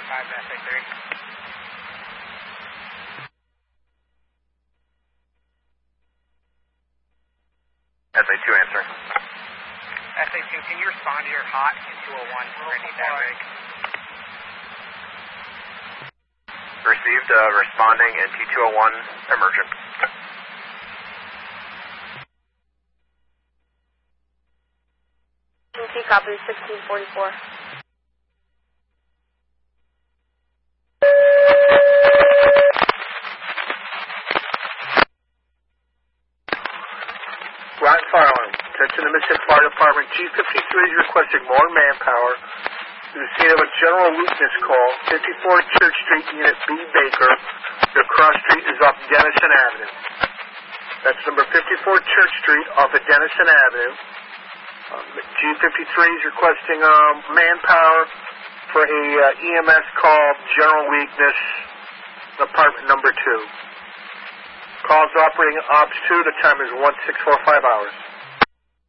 5 to SA3. SA2 answering. SA2, can you respond to your hot in 201 for any rig? Received, responding in T201, emergent. T copy 1644. Ryan Firearm, attention to Mississippi Fire Department. G53 is requesting more manpower to the scene of a general weakness call, 54 Church Street, Unit B, Baker. Your cross street is off Denison Avenue. That's number 54 Church Street off of Denison Avenue. G53 is requesting manpower for a EMS call, general weakness, apartment number 2. Calls operating Ops 2, the time is 1645 hours.